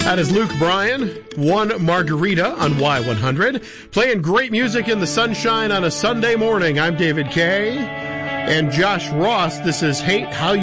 That is Luke Bryan, One Margarita on Y100. Playing great music in the sunshine on a Sunday morning. I'm David Kay. And Josh Ross, this is Hate How